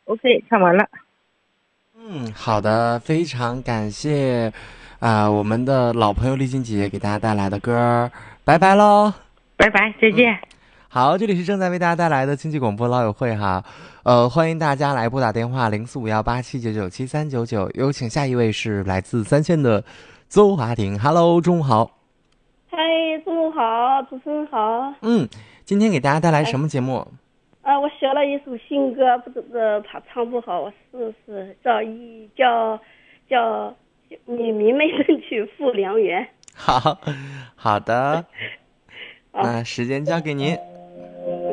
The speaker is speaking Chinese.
OK，唱完了。 好的，非常感谢我们的老朋友丽晶姐给大家带来的歌儿，拜拜喽。 拜拜，再见。 好，这里是正在为大家带来的经济广播老友会哈，欢迎大家来拨打电话045187997399，有请下一位是来自三线的邹华婷，Hello，中午好。 嗨，中午好，主持人好。 嗯，今天给大家带来什哎， 么节目？ 我学了一首新歌，不知道他唱不好，我试试。叫你明媚正娶赴良缘。 好，好的， 啊。 那时间交给您。